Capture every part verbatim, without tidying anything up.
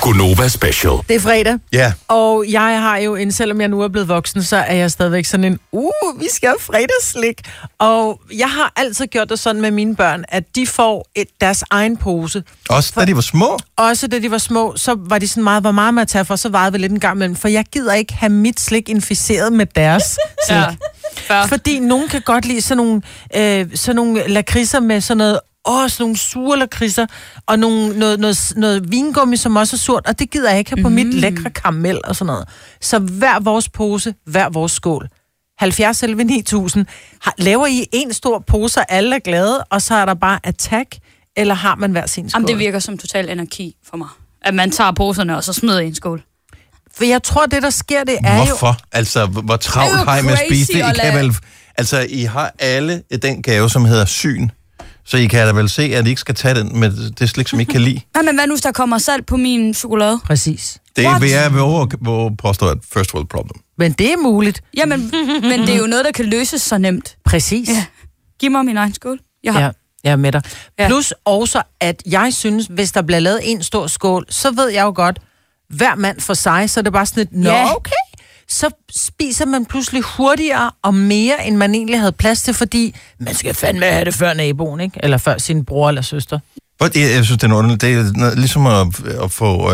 Gonova Special. Det er fredag. Ja. Og jeg har jo en, selvom jeg nu er blevet voksen, så er jeg stadigvæk sådan en, uh, vi skal have fredagsslik. Og jeg har altid gjort det sådan med mine børn, at de får et, deres egen pose. Også da de var små? Også da de var små, så var de sådan meget, hvor meget med at tage for, så vejede vi lidt en gang imellem. For jeg gider ikke have mit slik inficeret med deres slik. Ja. Fordi nogen kan godt lide sådan nogle, øh, sådan nogle lakridser med sådan noget, åh, sådan nogle sure lakridser, og nogle, noget, noget, noget vingummi, som også er surt, og det gider jeg ikke have på mm. mit lækre karamel og sådan noget. Så hver vores pose, hver vores skål. halvfjerds elleve ni tusind. Laver I en stor pose, og alle er glade, og så er der bare attack, eller har man hver sin skål? Jamen, det virker som total anarki for mig. At man tager poserne og så smider i en skål. For jeg tror, det der sker, det er Hvorfor? jo... Hvorfor? Altså, hvor travlt har I med at spise det? I kan vel... Altså, I har alle den gave, som hedder syn. Så I kan da vel se, at I ikke skal tage den med det slik, som I kan lide. Nej, men hvad nu, hvis der kommer salt på min chokolade? Præcis. Det vil jeg våge påstå et first world problem. Men det er muligt. Jamen, men det er jo noget, der kan løses så nemt. Præcis. Ja. Giv mig min egen skål. Jeg har... Ja, jeg er med dig. Ja. Plus også, at jeg synes, hvis der bliver lavet en stor skål, så ved jeg jo godt, hver mand for sig, så er det bare sådan et, nå, Ja. okay. Så spiser man pludselig hurtigere og mere, end man egentlig havde plads til, fordi man skal fandme have det før naboen, ikke? Eller før sin bror eller søster. Jeg, jeg synes, det er noget, det er noget, ligesom at, at få, øh,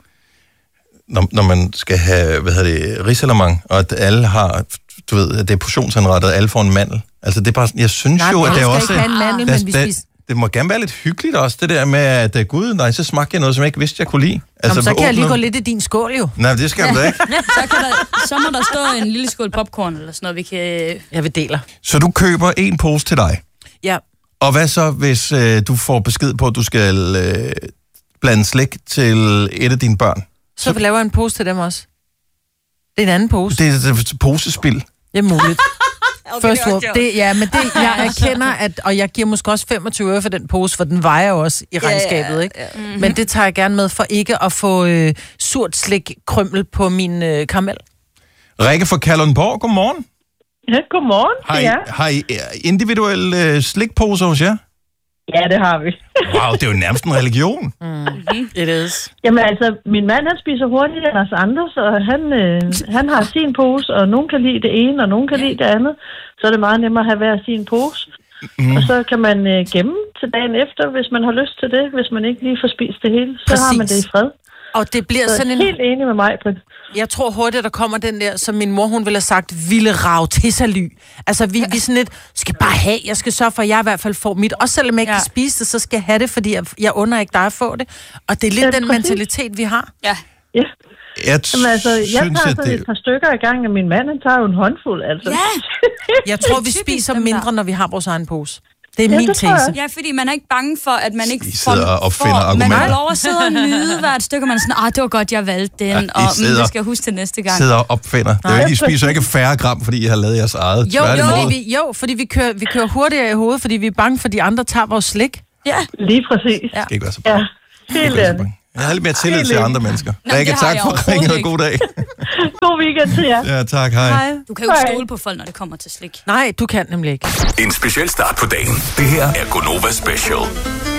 når, når man skal have, hvad hedder det, risalamande, og at alle har, du ved, at det er portionsanrettet, og alle får en mandel. Altså, det er bare, jeg synes Nej, jo, at det er også... Nej, ikke have en mandel, der, men vi der, spiser... Det må gerne være lidt hyggeligt også, det der med, at uh, gud, nej, så smagte jeg noget, som jeg ikke vidste, jeg kunne lide. Altså, Jamen, så kan jeg lige åbner... gå lidt i din skål, jo. Nej, det skal du da ikke. så, kan der, så må der stå en lille skål popcorn eller sådan noget, vi kan... Jeg vil deler. Så du køber en pose til dig. Ja. Og hvad så, hvis øh, du får besked på, at du skal øh, blande slik til et af dine børn? Så, så laver jeg en pose til dem også. Det er en anden pose. Det er, det er posespil. Det er muligt. Okay, First world. Det, ja, men det, jeg erkender, at, og jeg giver måske også femogtyve øre for den pose, for den vejer jo også i regnskabet, ikke? Ja, ja. Mm-hmm. Men det tager jeg gerne med for ikke at få øh, surt slik krømmel på min øh, karamel. Rikke fra Kalundborg, godmorgen. Ja, godmorgen. Har I, ja. har I individuelle øh, slikposer hos jer? Ja, det har vi. Wow, det er jo nærmest en religion. Mm. It is. Jamen altså, min mand han spiser hurtigere end os andre, så han, øh, han har sin pose, og nogen kan lide det ene, og nogen kan lide det andet. Så er det meget nemmere at have hver sin pose. Mm. Og så kan man øh, gemme til dagen efter, hvis man har lyst til det. Hvis man ikke lige får spist det hele, så Præcis. har man det i fred. Og det bliver så sådan en... helt enig med mig, Britt. Jeg tror hurtigt, der kommer den der, som min mor, hun ville have sagt, ville rave til sig ly. Altså, vi, vi sådan lidt, skal bare have, jeg skal sørge for, at jeg i hvert fald får mit. Også selvom jeg ikke ja. kan spise det, så skal jeg have det, fordi jeg, jeg under ikke dig at få det. Og det er lidt ja, den præcis. mentalitet, vi har. Ja. Ja. Jeg, Jamen, altså, jeg synes, tager sådan det... et par stykker i gang, og min mand, han tager jo en håndfuld, altså. Ja. Jeg tror, vi spiser mindre, når vi har vores egen pose. Det er ja, min det tese. Ja, fordi man er ikke bange for, at man ikke I sidder og opfinder får... argumenter. Man får lov at sidde og nyde hvert stykke, man er sådan, ah, det var godt, jeg valgte den, Ja, og sidder, mm, det skal jeg huske til næste gang. sidder og opfinder. Det er jo ikke, I spiser ikke færre gram, fordi I har lavet jeres eget. Jo, jo, fordi vi, jo, fordi vi kører, vi kører hurtigere i hovedet, fordi vi er bange for, at de andre tager vores slik. Ja. Lige præcis. Det skal ikke være så bange. Ja, helt ærligt. Jeg har lidt mere tillid til andre mennesker. Nå, Rikke, tak for ringet, og god dag. God weekend til jer. Ja, tak. Hej. Hej. Du kan jo ikke stole på folk, når det kommer til slik. Nej, du kan nemlig ikke. En speciel start på dagen. Det her er Gonova Special.